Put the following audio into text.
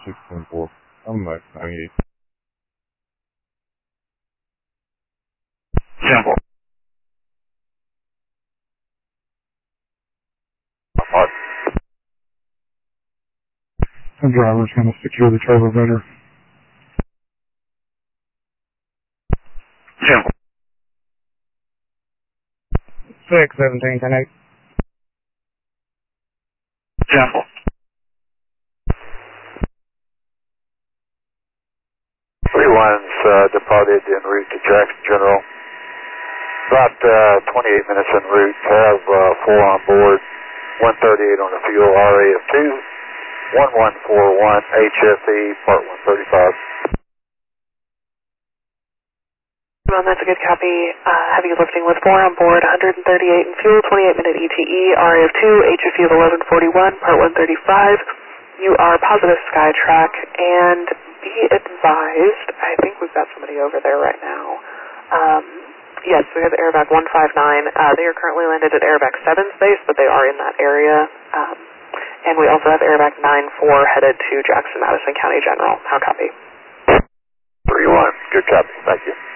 610-4. I'm like 98. Simple. The driver's going to secure the trailer better. Simple. 617-10-8. Simple. 31's departed en route to Jackson General. About 28 minutes en route. Have 4 on board. 138 on the fuel. RAF 2. 1141 HFE Part 135. Well, that's a good copy. Heavy lifting with 4 on board, 138 in fuel, 28-minute ETE, RAF 2, HFE of 1141, Part 135. You are positive Skytrack, and be advised, I think we've got somebody over there right now. Yes, we have airbag 159. They are currently landed at airbag 7 space, but they are in that area. And we also have airbag 94 headed to Jackson, Madison County General. How copy? 31, good copy. Thank you.